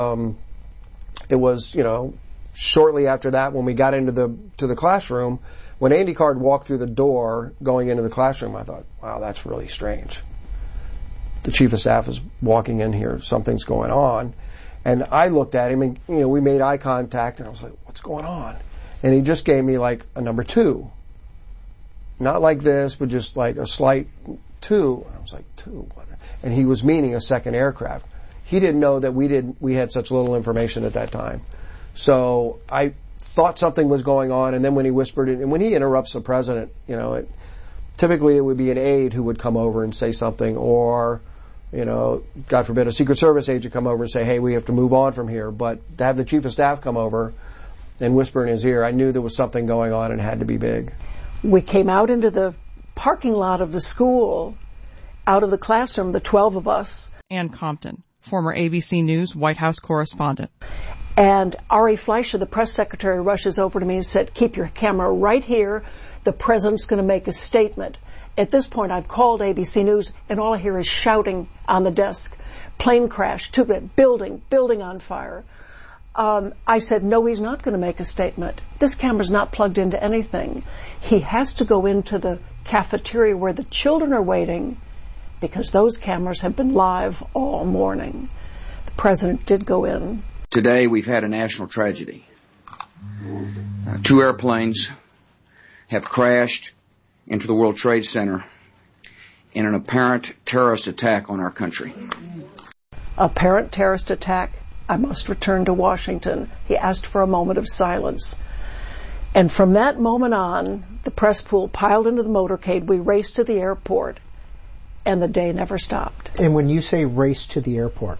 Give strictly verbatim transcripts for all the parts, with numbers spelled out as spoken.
Um, it was, you know, shortly after that when we got into the to the classroom, when Andy Card walked through the door going into the classroom, I thought, wow, that's really strange. The chief of staff is walking in here, something's going on. And I looked at him and, you know, we made eye contact and I was like, what's going on? And he just gave me like a number two. Not like this, but just like a slight two. And I was like, two? What? And he was meaning a second aircraft. He didn't know that we didn't, we had such little information at that time. So I thought something was going on, and then when he whispered it, and when he interrupts the president, you know, it, typically it would be an aide who would come over and say something, or, you know, God forbid, a Secret Service agent come over and say, hey, we have to move on from here. But to have the chief of staff come over and whisper in his ear, I knew there was something going on and it had to be big. We came out into the parking lot of the school, out of the classroom, the twelve of us. Ann Compton, former A B C News White House correspondent. And Ari Fleischer, the press secretary, rushes over to me and said, keep your camera right here. The president's going to make a statement. At this point, I've called A B C News, and all I hear is shouting on the desk. Plane crash, two, building, building on fire. Um, I said, no, he's not going to make a statement. This camera's not plugged into anything. He has to go into the cafeteria where the children are waiting, because those cameras have been live all morning. The president did go in. Today we've had a national tragedy. Uh, two airplanes have crashed into the World Trade Center in an apparent terrorist attack on our country. Apparent terrorist attack. I must return to Washington. He asked for a moment of silence. And from that moment on, the press pool piled into the motorcade. We raced to the airport, and the day never stopped. And when you say race to the airport,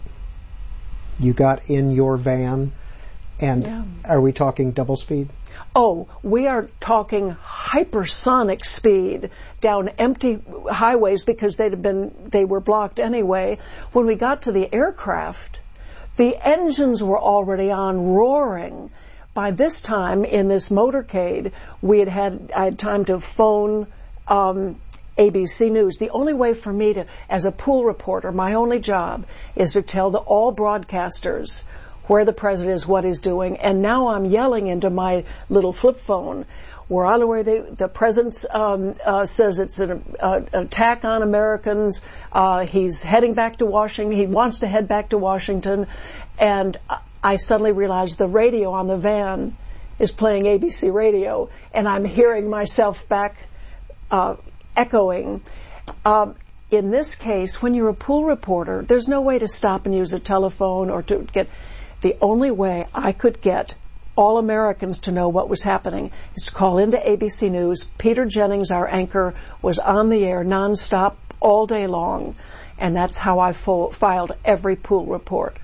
you got in your van, and yeah. Are we talking double speed? Oh, we are talking hypersonic speed down empty highways because they'd have been, they were blocked anyway. When we got to the aircraft, the engines were already on, roaring. By this time in this motorcade, we had had, I had time to phone um, A B C News. The only way for me to, as a pool reporter, my only job is to tell the all broadcasters where the president is, what he's doing. And now I'm yelling into my little flip phone. We're on the way. They, the president um, uh, says it's an, uh, an attack on Americans. Uh, he's heading back to Washington. He wants to head back to Washington. And I suddenly realized the radio on the van is playing A B C radio, and I'm hearing myself back uh, echoing. Um, in this case, when you're a pool reporter, there's no way to stop and use a telephone or to get... The only way I could get all Americans to know what was happening is to call into A B C News. Peter Jennings, our anchor, was on the air nonstop all day long, and that's how I fo- filed every pool report.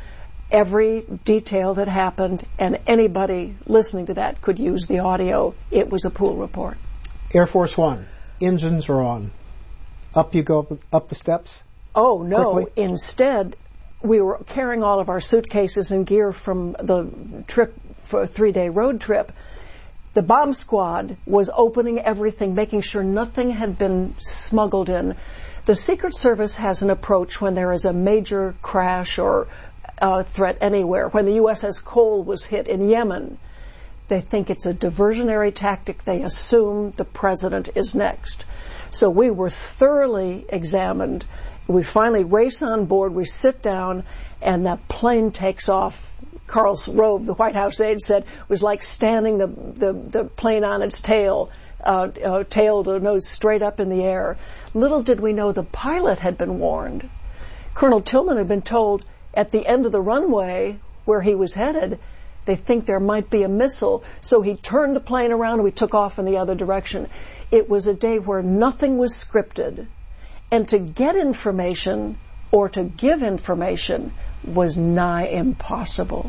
Every detail that happened, and anybody listening to that could use the audio. It was a pool report. Air Force One, engines are on. Up you go up, up the steps? Oh, no. Quickly. Instead, we were carrying all of our suitcases and gear from the trip, for a three-day road trip. The bomb squad was opening everything, making sure nothing had been smuggled in. The Secret Service has an approach when there is a major crash or uh, threat anywhere. When the U S S Cole was hit in Yemen, they think it's a diversionary tactic. They assume the president is next. So we were thoroughly examined. We finally race on board, we sit down, and the plane takes off. Carl Rove, the White House aide, said it was like standing the, the, the plane on its tail, uh, uh, tail to nose straight up in the air. Little did we know the pilot had been warned. Colonel Tillman had been told at the end of the runway where he was headed, they think there might be a missile, so he turned the plane around and we took off in the other direction. It was a day where nothing was scripted. And to get information or to give information was nigh impossible.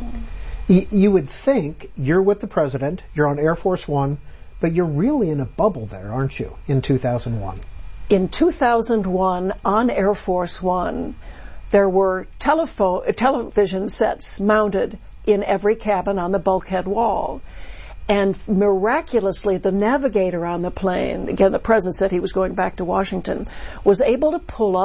You would think you're with the president, you're on Air Force One, but you're really in a bubble there, aren't you, in two thousand one? In two thousand one, on Air Force One, there were telephone, television sets mounted in every cabin on the bulkhead wall. And miraculously, the navigator on the plane, again, the president said he was going back to Washington, was able to pull up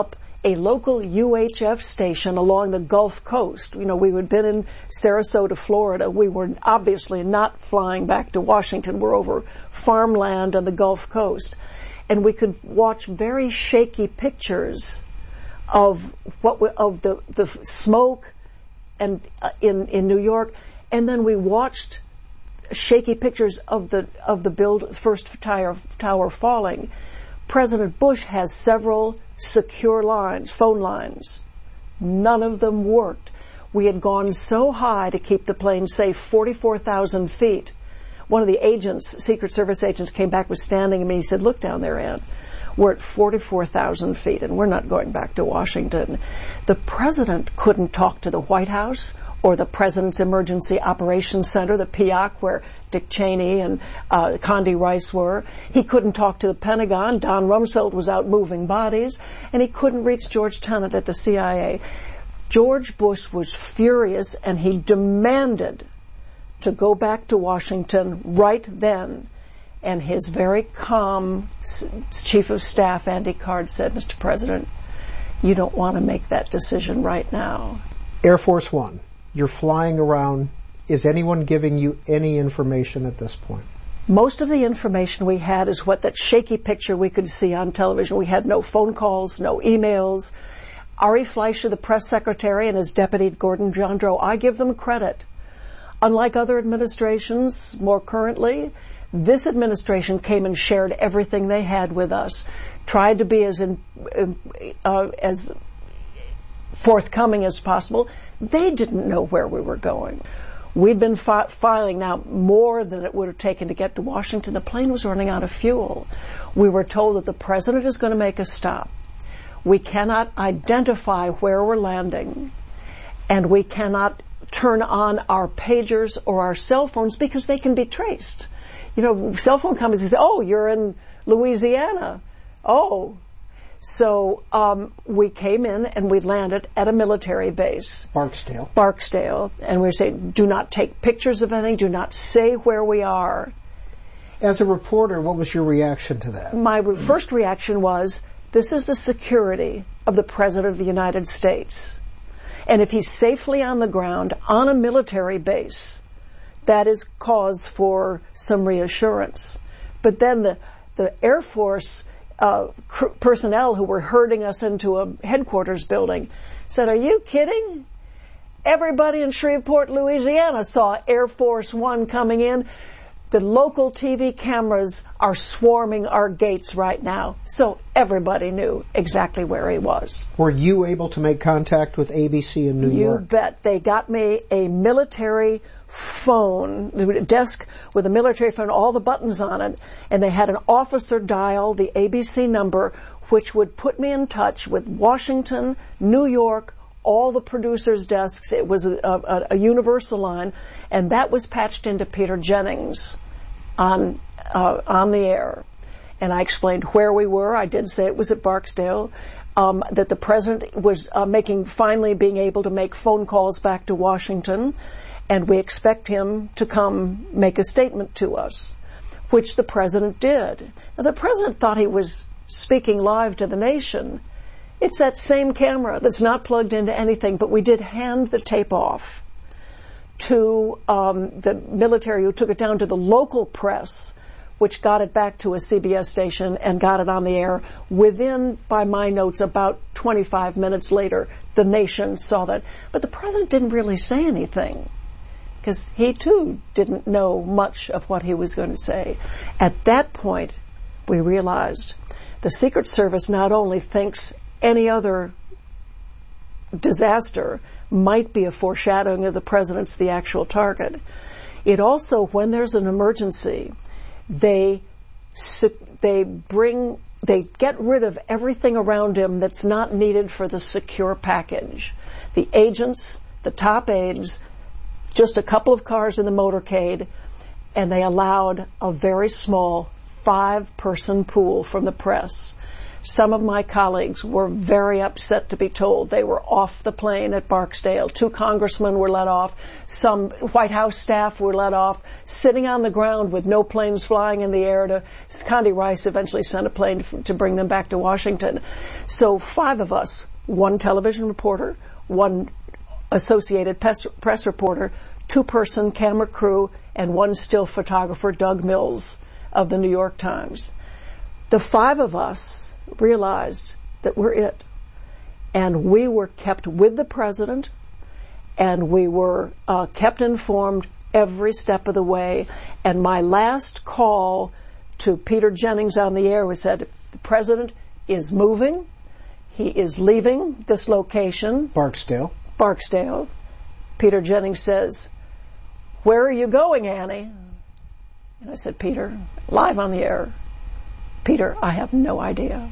a local U H F station along the Gulf Coast. You know, we had been in Sarasota, Florida. We were obviously not flying back to Washington. We're over farmland on the Gulf Coast. And we could watch very shaky pictures of what we, of the, the smoke and uh, in, in New York. And then we watched shaky pictures of the of the build first tower, tower falling. President Bush has several secure lines, phone lines. None of them worked. We had gone so high to keep the plane safe, forty-four thousand feet. One of the agents, Secret Service agents, came back, was standing at me. He said, "Look down there, Ann. We're at forty-four thousand feet, and we're not going back to Washington." The president couldn't talk to the White House or the President's Emergency Operations Center, the P O C, where Dick Cheney and uh, Condi Rice were. He couldn't talk to the Pentagon. Don Rumsfeld was out moving bodies. And he couldn't reach George Tenet at the C I A. George Bush was furious, and he demanded to go back to Washington right then. And his very calm Chief of Staff, Andy Card, said, "Mister President, you don't want to make that decision right now." Air Force One, you're flying around. Is anyone giving you any information at this point? Most of the information we had is what that shaky picture we could see on television. We had no phone calls, no emails. Ari Fleischer, the press secretary, and his deputy, Gordon Jandreau, I give them credit. Unlike other administrations, more currently, this administration came and shared everything they had with us, tried to be as in, uh, as forthcoming as possible. They didn't know where we were going. We'd been fi- filing now more than it would have taken to get to Washington. The plane was running out of fuel. We were told that the president is going to make a stop. We cannot identify where we're landing, and we cannot turn on our pagers or our cell phones because they can be traced. You know, cell phone companies say, "Oh, you're in Louisiana." Oh. So um, we came in and we landed at a military base. Barksdale. Barksdale. And we say, do not take pictures of anything. Do not say where we are. As a reporter, what was your reaction to that? My re- first reaction was, this is the security of the President of the United States. And if he's safely on the ground on a military base, that is cause for some reassurance. But then the, the Air Force uh, cr- personnel who were herding us into a headquarters building said, "Are you kidding? Everybody in Shreveport, Louisiana saw Air Force One coming in. The local T V cameras are swarming our gates right now." So everybody knew exactly where he was. Were you able to make contact with A B C in New you York? You bet. They got me a military phone, a desk with a military phone, all the buttons on it, and they had an officer dial the A B C number, which would put me in touch with Washington, New York, all the producers' desks. It was a, a, a universal line, and that was patched into Peter Jennings on uh, on the air. And I explained where we were. I did say it was at Barksdale, um, that the president was uh, making, finally being able to make phone calls back to Washington, and we expect him to come make a statement to us, which the president did. Now, the president thought he was speaking live to the nation. It's that same camera that's not plugged into anything, but we did hand the tape off to um, the military, who took it down to the local press, which got it back to a C B S station and got it on the air. Within, by my notes, about twenty-five minutes later, the nation saw that. But the president didn't really say anything, because he, too, didn't know much of what he was going to say. At that point, we realized the Secret Service not only thinks any other disaster might be a foreshadowing of the president's the actual target. It also, when there's an emergency, they they bring they get rid of everything around him that's not needed for the secure package. The agents, the top aides, just a couple of cars in the motorcade, and they allowed a very small five-person pool from the press. Some of my colleagues were very upset to be told they were off the plane at Barksdale. Two congressmen were let off. Some White House staff were let off, sitting on the ground with no planes flying in the air. To Condi Rice eventually sent a plane to, to bring them back to Washington. So five of us one television reporter, one Associated Press, press reporter, two-person camera crew, and one still photographer, Doug Mills of the New York Times. The five of us realized that we're it. And we were kept with the president, and we were uh, kept informed every step of the way. And my last call to Peter Jennings on the air was said, the president is moving. He is leaving this location. Barksdale. Barksdale. Peter Jennings says, where are you going, Annie? And I said, Peter, live on the air. Peter, I have no idea.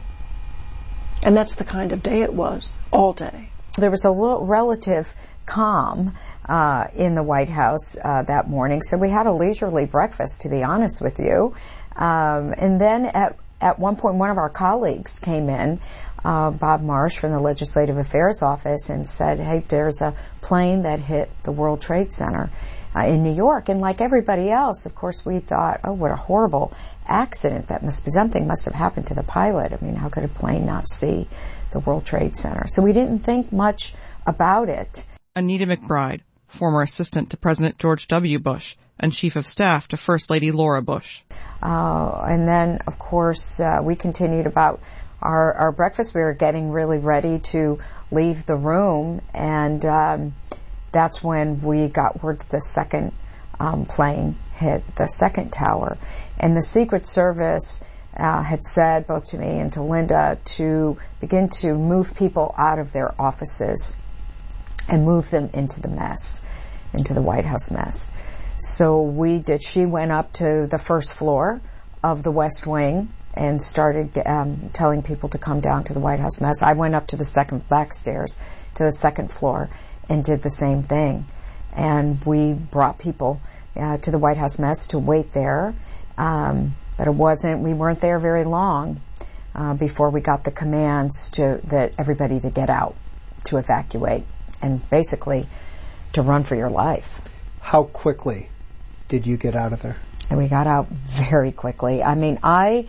And that's the kind of day it was, all day. There was a little relative calm uh, in the White House uh, that morning, so we had a leisurely breakfast, to be honest with you. Um, and then at, at one point, one of our colleagues came in, uh, Bob Marsh from the Legislative Affairs Office, and said, hey, there's a plane that hit the World Trade Center uh, in New York. And like everybody else, of course, we thought, oh, what a horrible accident. That must be something must have happened to the pilot. I mean, how could a plane not see the World Trade Center? So we didn't think much about it. Anita McBride, former assistant to President George W. Bush and chief of staff to First Lady Laura Bush. Uh, and then, of course, uh, we continued about our, our breakfast. We were getting really ready to leave the room, and um, that's when we got word the second um, plane hit the second tower. And the Secret Service uh, had said, both to me and to Linda, to begin to move people out of their offices and move them into the mess, into the White House mess. So we did. She went up to the first floor of the West Wing and started um, telling people to come down to the White House mess. I went up to the second back stairs to the second floor and did the same thing. And we brought people uh, to the White House mess to wait there. Um, but it wasn't, we weren't there very long uh, before we got the commands to that everybody to get out, to evacuate, and basically to run for your life. How quickly did you get out of there? And we got out very quickly. I mean, I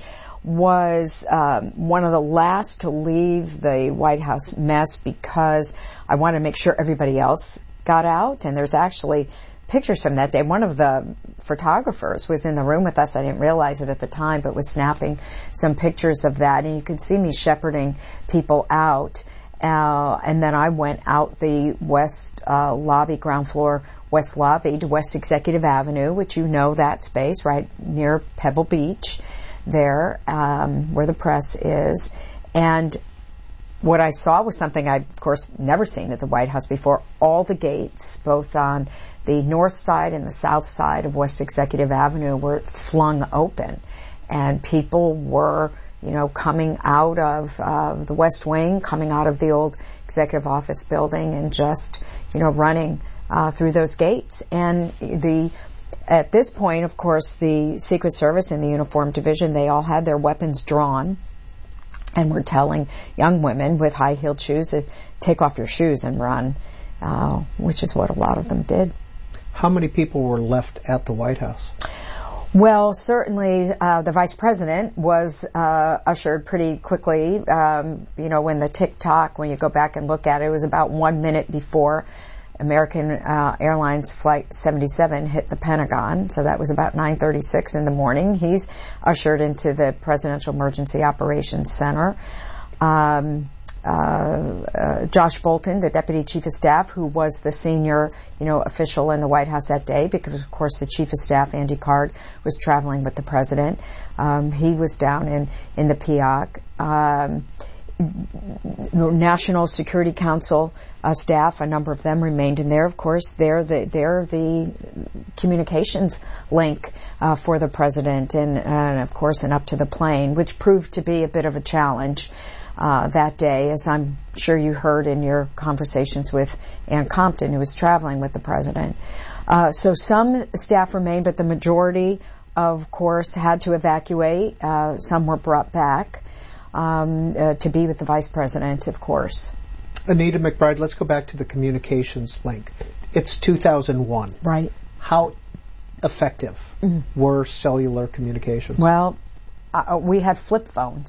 was um, one of the last to leave the White House mess because I wanted to make sure everybody else got out. And there's actually pictures from that day. One of the photographers was in the room with us. I didn't realize it at the time, but was snapping some pictures of that. And you could see me shepherding people out. Uh, and then I went out the west uh, lobby, ground floor west lobby to West Executive Avenue, which you know that space right near Pebble Beach there, um, where the press is. And what I saw was something I'd, of course, never seen at the White House before. All the gates, both on the north side and the south side of West Executive Avenue, were flung open. And people were, you know, coming out of uh, the West Wing, coming out of the old executive office building and just, you know, running uh, through those gates. And the at this point, of course, the Secret Service and the Uniform Division, they all had their weapons drawn and were telling young women with high-heeled shoes to take off your shoes and run, uh, which is what a lot of them did. How many people were left at the White House? Well, certainly uh, the vice president was uh, ushered pretty quickly. Um, you know, when the tick-tock, when you go back and look at it, it was about one minute before American uh, Airlines Flight seventy-seven hit the Pentagon. So that was about nine thirty-six in the morning. He's ushered into the Presidential Emergency Operations Center. Um, uh, uh, Josh Bolten, the Deputy Chief of Staff, who was the senior, you know, official in the White House that day, because of course the Chief of Staff, Andy Card, was traveling with the President. Um, he was down in, in the P O C. Um, National Security Council uh, staff, a number of them remained in there. Of course, they're the, they're the communications link uh, for the President and, and, of course, and up to the plane, which proved to be a bit of a challenge uh, that day, as I'm sure you heard in your conversations with Ann Compton, who was traveling with the President. Uh, so some staff remained, but the majority, of course, had to evacuate. Uh, some were brought back. Um, uh, to be with the Vice President, of course. Anita McBride, let's go back to the communications link. It's two thousand one. Right. How effective mm-hmm. were cellular communications? Well, uh, we had flip phones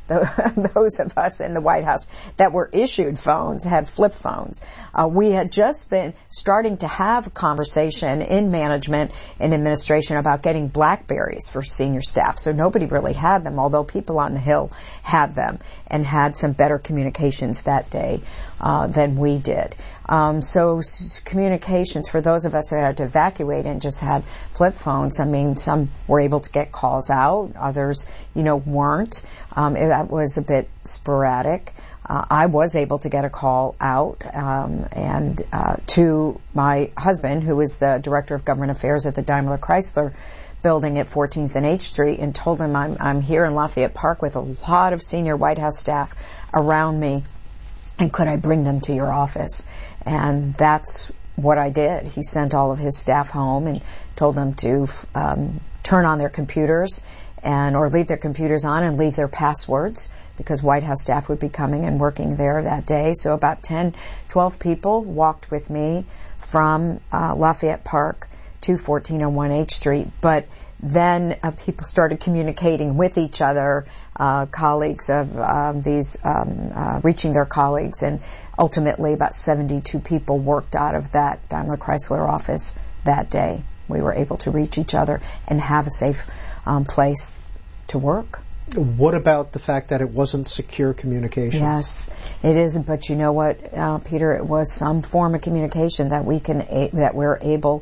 the, those of us in the White House that were issued phones had flip phones. Uh, we had just been starting to have a conversation in management and administration about getting BlackBerries for senior staff. So nobody really had them, although people on the Hill had them and had some better communications that day uh, than we did. Um, so s- communications for those of us who had to evacuate and just had flip phones, I mean, some were able to get calls out, others, you know, weren't. Um, it, that was a bit sporadic. Uh, I was able to get a call out um, and uh, to my husband, who was the Director of Government Affairs at the Daimler Chrysler building at fourteenth and H Street, and told him I'm, I'm here in Lafayette Park with a lot of senior White House staff around me, and could I bring them to your office? And that's what I did. He sent all of his staff home and told them to um, turn on their computers and or leave their computers on and leave their passwords, because White House staff would be coming and working there that day. So about ten, twelve people walked with me from uh, Lafayette Park to fourteen oh one H Street. But then uh, people started communicating with each other, uh, colleagues of um, these, um, uh, reaching their colleagues, and ultimately about seventy-two people worked out of that Daimler Chrysler office that day. We were able to reach each other and have a safe um, place to work. What about the fact that it wasn't secure communications? Yes, it isn't. But you know what, uh, Peter? It was some form of communication that we can a- that we're able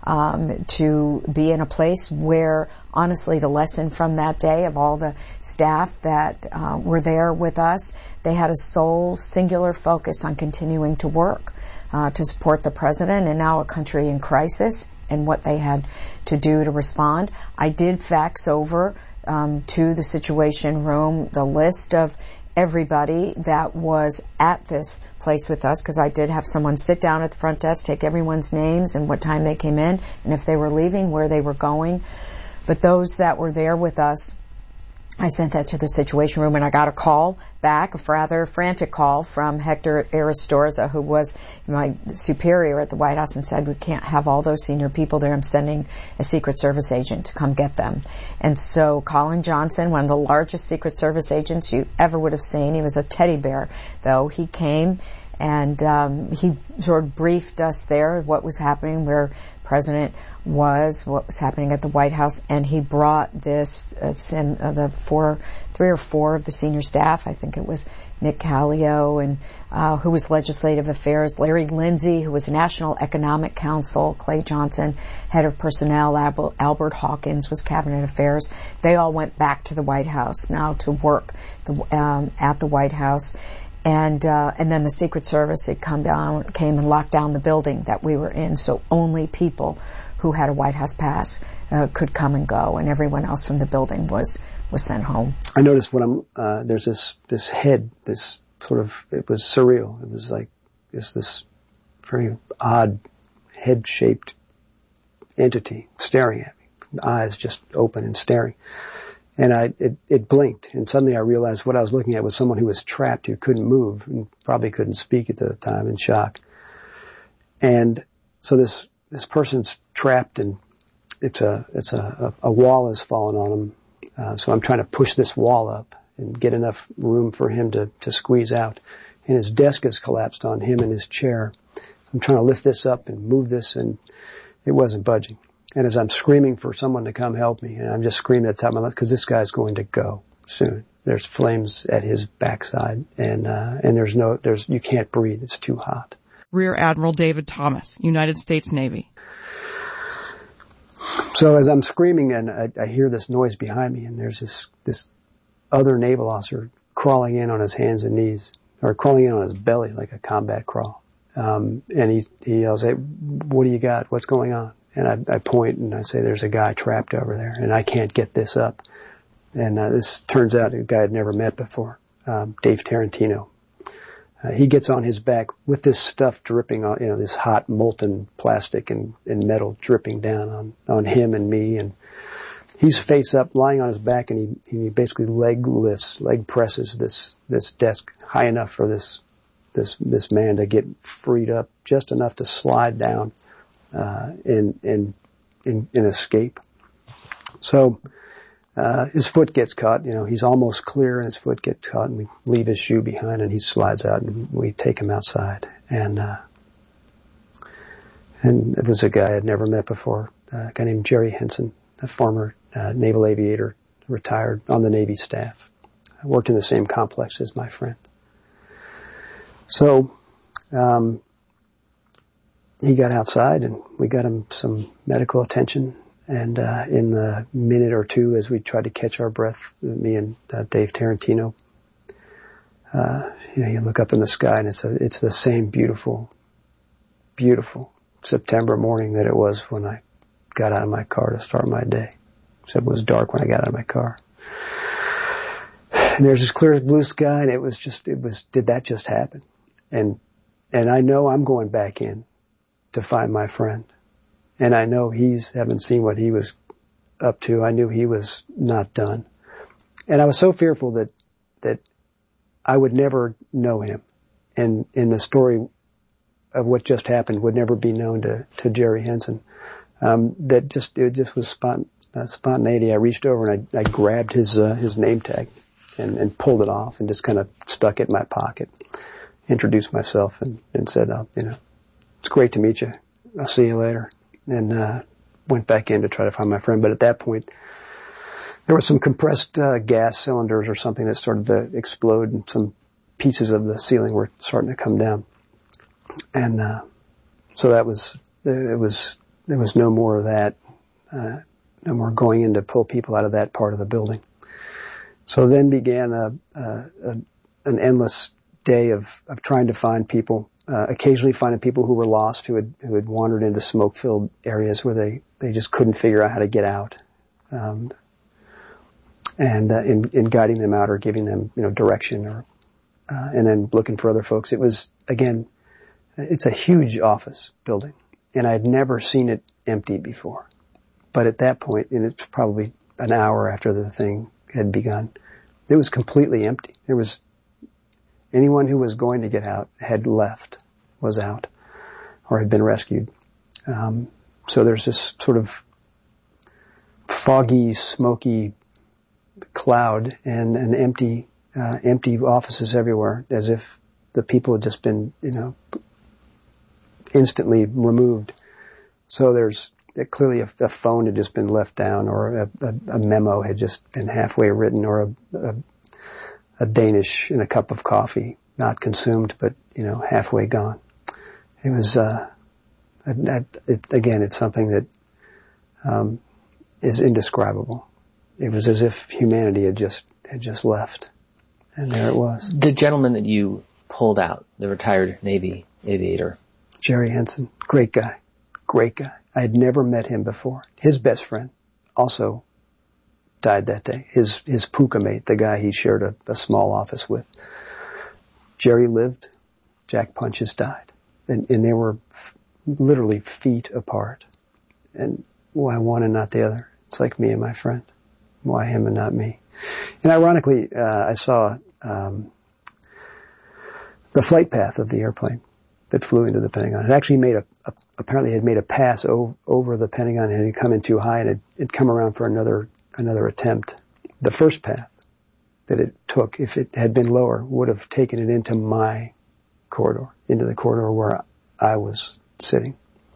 um, to be in a place where, honestly, the lesson from that day of all the staff that uh, were there with us, they had a sole, singular focus on continuing to work uh, to support the president and now a country in crisis and what they had to do to respond. I did fax over Um, to the Situation Room the list of everybody that was at this place with us, because I did have someone sit down at the front desk, take everyone's names and what time they came in, and if they were leaving, where they were going. But those that were there with us, I sent that to the Situation Room, and I got a call back, a rather frantic call from Hector Aristorza, who was my superior at the White House, and said, we can't have all those senior people there. I'm sending a Secret Service agent to come get them. And so Colin Johnson, one of the largest Secret Service agents you ever would have seen, he was a teddy bear, though, he came and um, he sort of briefed us there what was happening, where President was, what was happening at the White House, and he brought this, uh, sim, uh, the four, three or four of the senior staff, I think it was Nick Callio, and uh, who was Legislative Affairs, Larry Lindsey, who was National Economic Council, Clay Johnson, Head of Personnel, Albert, Albert Hawkins was Cabinet Affairs. They all went back to the White House now to work the, um, at the White House. And uh, and then the Secret Service had come down, came and locked down the building that we were in, so only people who had a White House pass uh, could come and go, and everyone else from the building was was sent home. I noticed when I'm uh, there's this this head, this sort of, it was surreal. It was like this this very odd head-shaped entity staring at me, eyes just open and staring. And I, it, it blinked, and suddenly I realized what I was looking at was someone who was trapped, who couldn't move, and probably couldn't speak at the time, in shock. And so this, this person's trapped, and it's a, it's a, a, a wall has fallen on him. Uh, so I'm trying to push this wall up and get enough room for him to, to squeeze out. And his desk has collapsed on him and his chair. I'm trying to lift this up and move this, and it wasn't budging. And as I'm screaming for someone to come help me, and I'm just screaming at the top of my lungs, because this guy's going to go soon. There's flames at his backside, and uh, and there's no, there's you can't breathe. It's too hot. Rear Admiral David Thomas, United States Navy. So as I'm screaming, and I, I hear this noise behind me, and there's this this other naval officer crawling in on his hands and knees, or crawling in on his belly like a combat crawl. Um, and he he yells, "Hey, what do you got? What's going on?" And I, I point and I say, there's a guy trapped over there, and I can't get this up. And uh, this turns out a guy I'd never met before, um, Dave Tarantino. Uh, he gets on his back with this stuff dripping on, you know, this hot molten plastic and, and metal dripping down on, on him and me. And he's face up, lying on his back, and he, he basically leg lifts, leg presses this, this desk high enough for this, this, this man to get freed up, just enough to slide down. Uh, and, and, and, and escape. So uh, his foot gets caught. You know, he's almost clear, and his foot gets caught, and we leave his shoe behind, and he slides out, and we take him outside. And uh, and it was a guy I'd never met before, uh, a guy named Jerry Henson, a former uh, naval aviator, retired on the Navy staff. I worked in the same complex as my friend. So um, he got outside, and we got him some medical attention. And uh, in the minute or two, as we tried to catch our breath, me and uh, Dave Tarantino, uh, you know, you look up in the sky, and it's a, it's the same beautiful, beautiful September morning that it was when I got out of my car to start my day. Except it was dark when I got out of my car. And there's this clear blue sky, and it was just, it was, did that just happen? And, and I know I'm going back in to find my friend. And I know he's, haven't seen what he was up to. I knew he was not done. And I was so fearful that, that I would never know him. And, and the story of what just happened would never be known to, to Jerry Henson. Um, that just, it just was spont, uh, spontaneity. I reached over and I, I grabbed his, uh, his name tag and, and pulled it off and just kind of stuck it in my pocket, introduced myself and, and said, oh, you know, it's great to meet you. I'll see you later. And, uh, went back in to try to find my friend. But at that point, there were some compressed, uh, gas cylinders or something that started to explode, and some pieces of the ceiling were starting to come down. And, uh, so that was, it was, there was no more of that, uh, no more going in to pull people out of that part of the building. So then began a, a, a an endless day of, of trying to find people, uh, occasionally finding people who were lost, who had, who had wandered into smoke-filled areas where they, they just couldn't figure out how to get out. Um, and, uh, in, in guiding them out or giving them, you know, direction or, uh, and then looking for other folks. It was, again, it's a huge office building, and I had never seen it empty before. But at that point, and it's probably an hour after the thing had begun, it was completely empty. There was, anyone who was going to get out had left, was out, or had been rescued. Um, so there's this sort of foggy, smoky cloud and an empty, uh, empty offices everywhere, as if the people had just been, you know, instantly removed. So there's clearly a, a phone had just been left down, or a, a, a memo had just been halfway written, or a, a, a Danish in a cup of coffee, not consumed, but, you know, halfway gone. It was, uh, it, it, again, it's something that, um, is indescribable. It was as if humanity had just, had just left. And there it was. The gentleman that you pulled out, the retired Navy aviator. Jerry Henson. Great guy. Great guy. I had never met him before. His best friend also died that day. His, his puka mate, the guy he shared a, a small office with. Jerry lived. Jack Punches died. And, and they were f- literally feet apart. And why one and not the other? It's like me and my friend. Why him and not me? And ironically, uh, I saw, um, the flight path of the airplane that flew into the Pentagon. It actually made a, a apparently had made a pass over, over the Pentagon, and it had come in too high, and it had come around for another, another attempt. The first path that it took, if it had been lower, would have taken it into my corridor, into the corridor where I was sitting.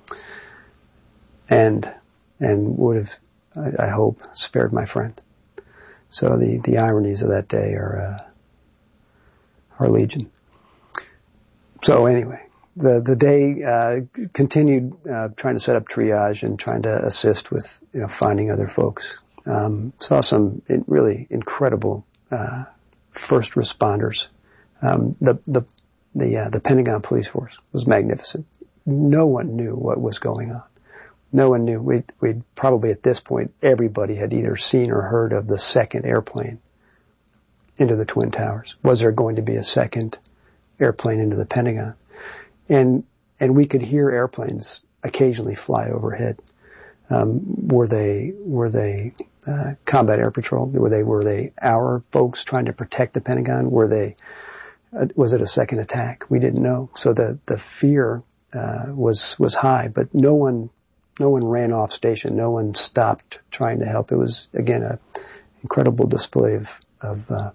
And, and would have, I, I hope, spared my friend. So the, the ironies of that day are, uh, are legion. So anyway, the, the day, uh, continued, uh, trying to set up triage and trying to assist with, you know, finding other folks. Um, saw some really incredible, uh, first responders. Um, the, the, the, uh, the Pentagon Police Force was magnificent. No one knew what was going on. No one knew. We'd, we'd probably at this point, everybody had either seen or heard of the second airplane into the Twin Towers. Was there going to be a second airplane into the Pentagon? And, and we could hear airplanes occasionally fly overhead. Um, were they, were they, uh, combat air patrol? Were they, were they our folks trying to protect the Pentagon? Were they, uh, was it a second attack? We didn't know. So the, the fear, uh, was, was high, but no one, no one ran off station. No one stopped trying to help. It was, again, a, incredible display of of, uh,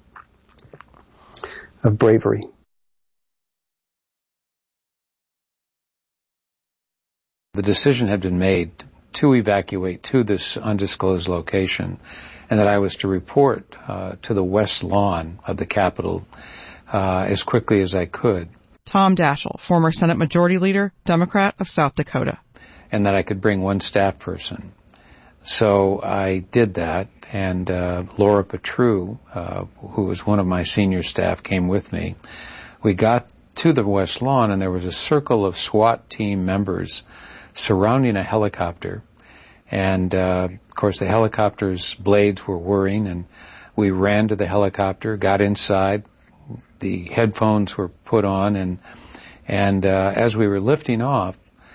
of bravery. The decision had been made to evacuate to this undisclosed location, and that I was to report uh, to the west lawn of the Capitol uh, as quickly as I could. Tom Daschle, former Senate Majority Leader, Democrat of South Dakota. And that I could bring one staff person. So I did that, and uh, Laura Petru, uh, who was one of my senior staff, came with me. We got to the west lawn, and there was a circle of SWAT team members surrounding a helicopter. And, uh, of course, the helicopter's blades were whirring, and we ran to the helicopter, got inside. The headphones were put on, and and uh, as we were lifting off,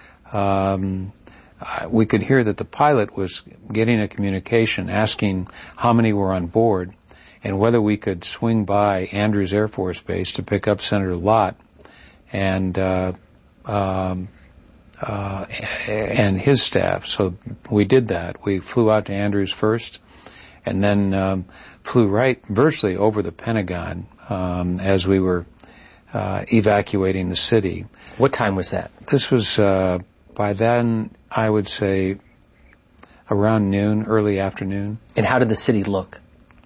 um, we could hear that the pilot was getting a communication asking how many were on board and whether we could swing by Andrews Air Force Base to pick up Senator Lott and uh, um, uh, and his staff. So we did that. We flew out to Andrews first, and then um, flew right virtually over the Pentagon um, as we were uh, evacuating the city. What time was that? This was, uh, by then, I would say, around noon, early afternoon. And how did the city look?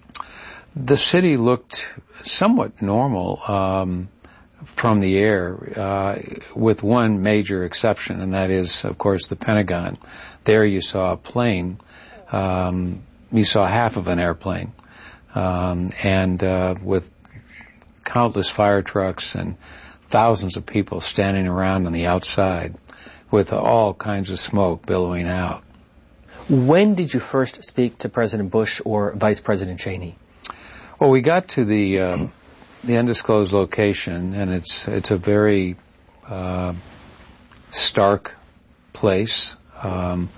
The city looked somewhat normal um, from the air, uh, with one major exception, and that is, of course, the Pentagon. There you saw a plane. Um, you saw half of an airplane, um, and uh, with countless fire trucks and thousands of people standing around on the outside with all kinds of smoke billowing out. When did you first speak to President Bush or Vice President Cheney? Well, we got to the um, the undisclosed location, and it's it's a very uh, stark place um,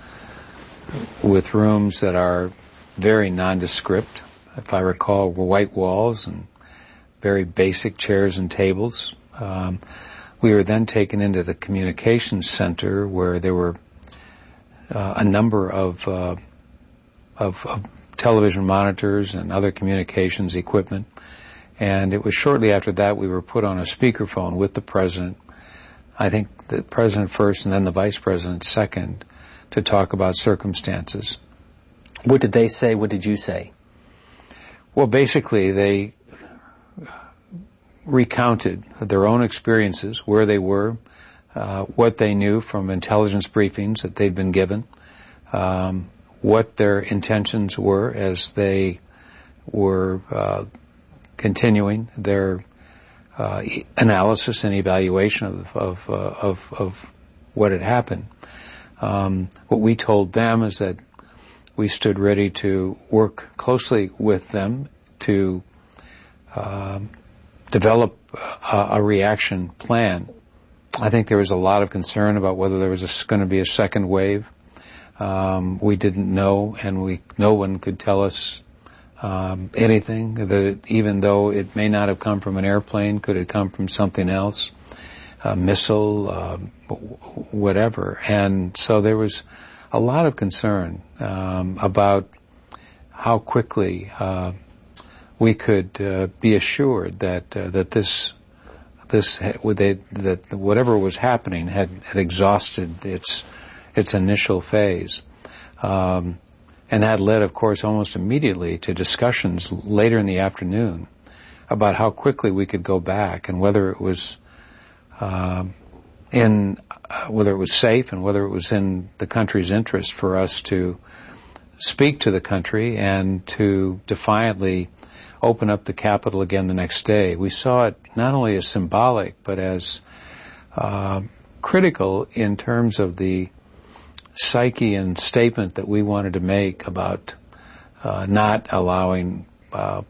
with rooms that are very nondescript. If I recall, were white walls and very basic chairs and tables. Um, we were then taken into the communications center where there were uh, a number of, uh, of of television monitors and other communications equipment. And it was shortly after that we were put on a speakerphone with the president, I think the president first and then the vice president second, to talk about circumstances. What did they say? What did you say? Well, basically, they recounted their own experiences, where they were, uh, what they knew from intelligence briefings that they'd been given, um, what their intentions were as they were uh, continuing their uh, analysis and evaluation of of, uh, of of what had happened. Um, what we told them is that we stood ready to work closely with them to uh, develop a, a reaction plan. I think there was a lot of concern about whether there was going to be a second wave. Um, we didn't know, and we no one could tell us um, anything. That it, even though it may not have come from an airplane, could it come from something else, a missile, uh, whatever. And so there was a lot of concern um, about how quickly uh, we could uh, be assured that uh, that this this they, that whatever was happening had, had exhausted its its initial phase, um, and that led, of course, almost immediately to discussions later in the afternoon about how quickly we could go back and whether it was uh, in uh, whether it was safe and whether it was in the country's interest for us to speak to the country and to defiantly open up the Capitol again the next day. We saw it not only as symbolic but as uh, critical in terms of the psyche and statement that we wanted to make about uh, not allowing uh,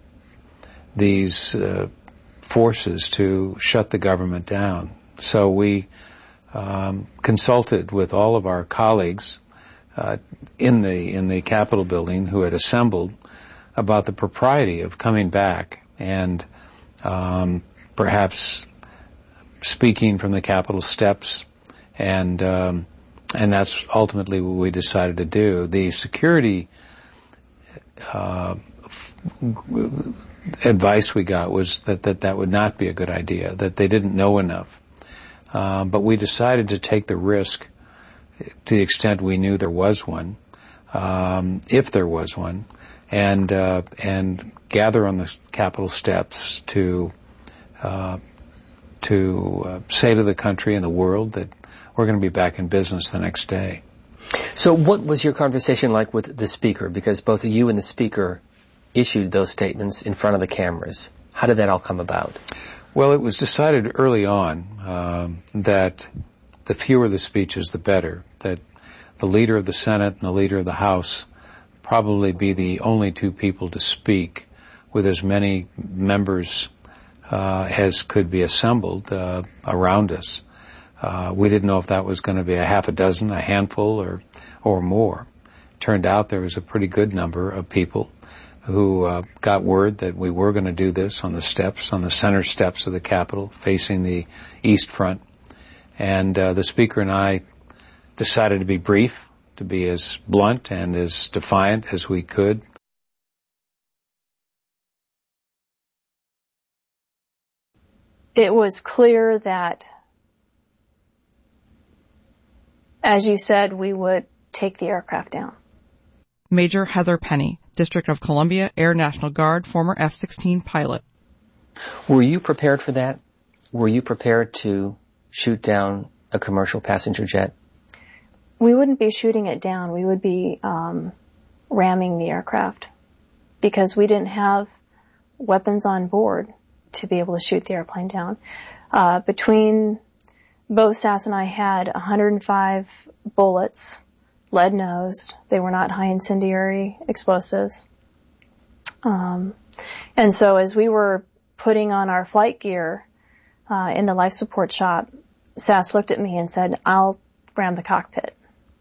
these uh, forces to shut the government down. So we um, consulted with all of our colleagues uh, in the in the Capitol building who had assembled about the propriety of coming back and um, perhaps speaking from the Capitol steps, and um, and that's ultimately what we decided to do. The security uh, f- advice we got was that, that that would not be a good idea, that they didn't know enough. Uh, but we decided to take the risk to the extent we knew there was one, um, if there was one, and uh, and gather on the Capitol steps to uh, to uh, say to the country and the world that we're going to be back in business the next day. So what was your conversation like with the Speaker? Because both you and the Speaker issued those statements in front of the cameras. How did that all come about? Well, it was decided early on um, that the fewer the speeches, the better, that the leader of the Senate and the leader of the House probably be the only two people to speak with as many members uh, as could be assembled uh, around us. Uh, we didn't know if that was going to be a half a dozen, a handful, or or more. Turned out there was a pretty good number of people who uh, got word that we were going to do this on the steps, on the center steps of the Capitol, facing the east front. And uh, the Speaker and I decided to be brief, to be as blunt and as defiant as we could. It was clear that, as you said, we would take the aircraft down. Major Heather Penny, District of Columbia Air National Guard, former F sixteen pilot. Were you prepared for that? Were you prepared to shoot down a commercial passenger jet? We wouldn't be shooting it down. We would be um, ramming the aircraft because we didn't have weapons on board to be able to shoot the airplane down. Uh, between both Sass and I had one hundred five bullets, lead-nosed. They were not high incendiary explosives. Um, and so as we were putting on our flight gear uh, in the life support shop, Sass looked at me and said, "I'll ram the cockpit."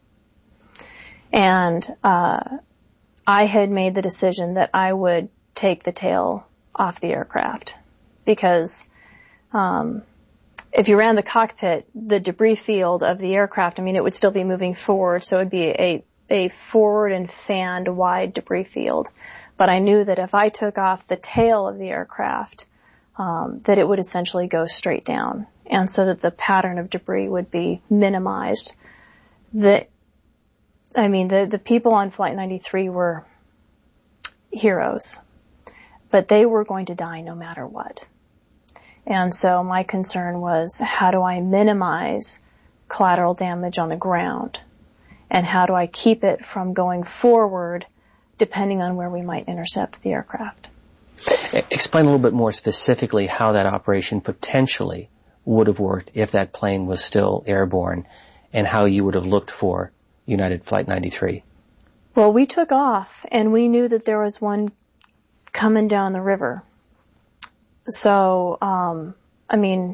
And uh, I had made the decision that I would take the tail off the aircraft because um, if you ran the cockpit, the debris field of the aircraft, I mean, it would still be moving forward, so it would be a, a forward and fanned wide debris field. But I knew that if I took off the tail of the aircraft, um, that it would essentially go straight down, and so that the pattern of debris would be minimized. The, I mean, the, the people on Flight ninety-three were heroes, but they were going to die no matter what. And so my concern was, how do I minimize collateral damage on the ground? And how do I keep it from going forward depending on where we might intercept the aircraft? Explain a little bit more specifically how that operation potentially would have worked if that plane was still airborne, and how you would have looked for United Flight ninety-three. Well, we took off, and we knew that there was one coming down the river. So, um, I mean,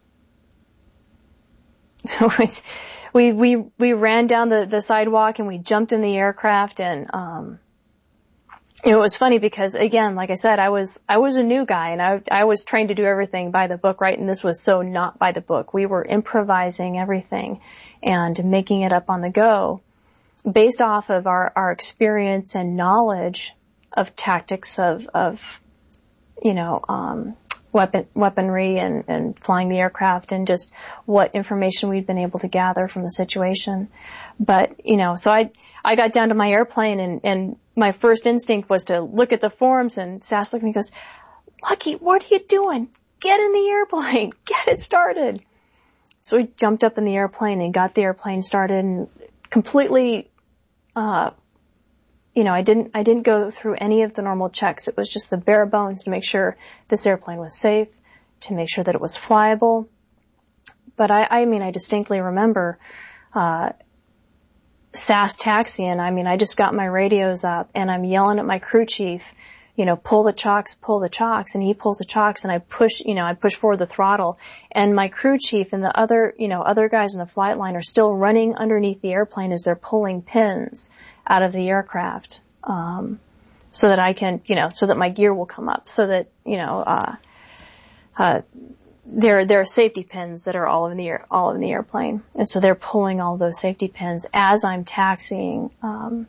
we, we, we ran down the, the sidewalk and we jumped in the aircraft, and, um, it was funny because, again, like I said, I was, I was a new guy, and I, I was trained to do everything by the book, right? And this was so not by the book. We were improvising everything and making it up on the go based off of our, our experience and knowledge of tactics of, of, you know, um, weapon, weaponry and, and flying the aircraft, and just what information we'd been able to gather from the situation. But, you know, so I, I got down to my airplane, and, and my first instinct was to look at the forms, and Sass looked at me and goes, "Lucky, what are you doing? Get in the airplane. Get it started." So we jumped up in the airplane and got the airplane started, and completely, uh, you know, I didn't, I didn't go through any of the normal checks. It was just the bare bones to make sure this airplane was safe, to make sure that it was flyable. But I, I mean, I distinctly remember, uh, Sass taxiing. I mean, I just got my radios up and I'm yelling at my crew chief, you know, pull the chocks, pull the chocks, and he pulls the chocks, and I push, you know, I push forward the throttle, and my crew chief and the other, you know, other guys in the flight line are still running underneath the airplane as they're pulling pins out of the aircraft, um, so that I can, you know, so that my gear will come up, so that, you know, uh, uh, there, there are safety pins that are all in the air, all in the airplane. And so they're pulling all those safety pins as I'm taxiing, um,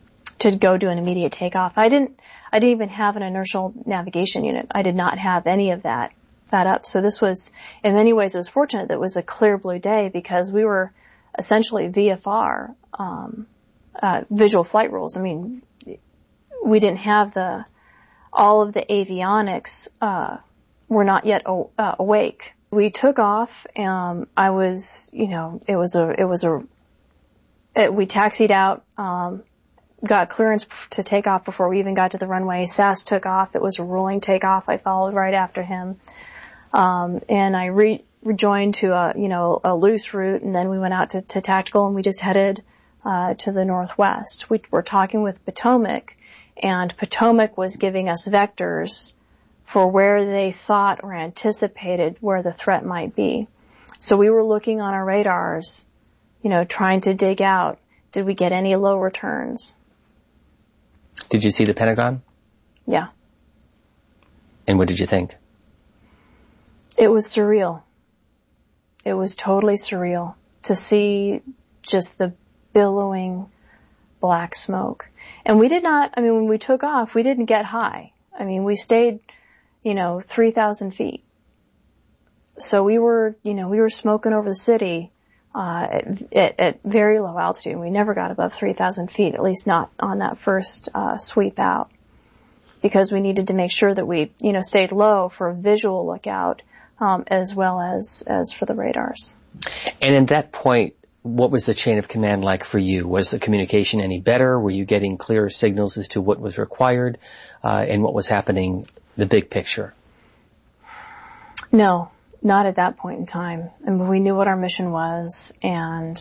to go do an immediate takeoff. I didn't, I didn't even have an inertial navigation unit. I did not have any of that, that up. So this was, in many ways, it was fortunate that it was a clear blue day because we were essentially V F R, um, uh, visual flight rules. I mean, we didn't have the, all of the avionics, uh, were not yet o- uh, awake. We took off, um, I was, you know, it was a, it was a, it, we taxied out, um, got clearance to take off before we even got to the runway. S A S took off. It was a rolling takeoff. I followed right after him. Um, and I re- rejoined to a, you know, a loose route, and then we went out to, to tactical, and we just headed, uh, to the northwest. We were talking with Potomac, and Potomac was giving us vectors for where they thought or anticipated where the threat might be. So we were looking on our radars, you know, trying to dig out, did we get any low returns? Did you see the Pentagon? Yeah. And what did you think? It was surreal. It was totally surreal to see just the billowing black smoke. And we did not, I mean, when we took off, we didn't get high. I mean, we stayed, you know, three thousand feet. So we were, you know, we were smoking over the city, uh, at, at, at very low altitude. We never got above three thousand feet, at least not on that first, uh, sweep out. Because we needed to make sure that we, you know, stayed low for a visual lookout, um, as well as, as for the radars. And at that point, what was the chain of command like for you? Was the communication any better? Were you getting clearer signals as to what was required, uh, and what was happening, the big picture? No, not at that point in time. I mean, we knew what our mission was, and,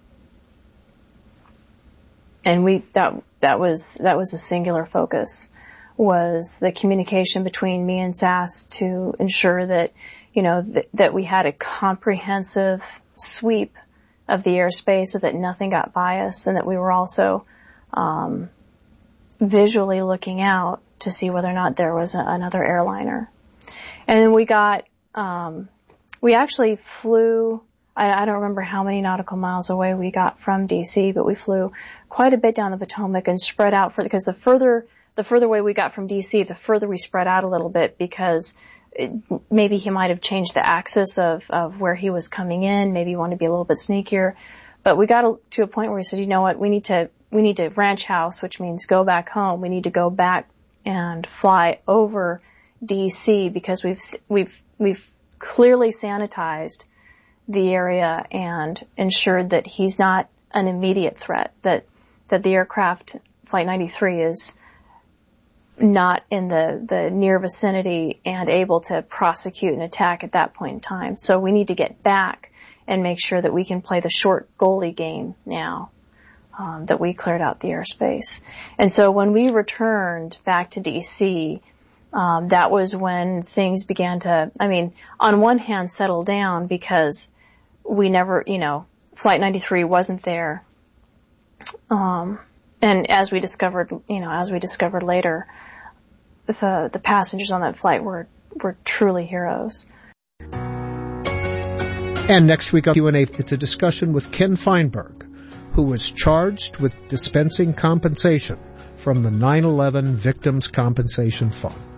and we, that, that was, that was a singular focus, was the communication between me and S A S to ensure that, you know, th- that we had a comprehensive sweep of the airspace so that nothing got by us, and that we were also, um, visually looking out to see whether or not there was a, another airliner. And then we got, um, we actually flew, I, I don't remember how many nautical miles away we got from D C, but we flew quite a bit down the Potomac and spread out for, because the further, the further away we got from D C, the further we spread out a little bit, because it, maybe he might have changed the axis of, of where he was coming in. Maybe he wanted to be a little bit sneakier. But we got to a point where we said, you know what, we need to, we need to ranch house, which means go back home. We need to go back and fly over D C because we've, we've, we've clearly sanitized the area and ensured that he's not an immediate threat, that, that the aircraft, Flight ninety-three, is not in the, the near vicinity and able to prosecute an attack at that point in time. So we need to get back and make sure that we can play the short goalie game now, um, that we cleared out the airspace. And so when we returned back to D C, um, that was when things began to, I mean, on one hand settle down because we never, you know, Flight ninety-three wasn't there. Um, and as we discovered, you know, as we discovered later, the, the passengers on that flight were, were truly heroes. And next week on Q and A, it's a discussion with Ken Feinberg, who was charged with dispensing compensation from the nine eleven Victims' Compensation Fund.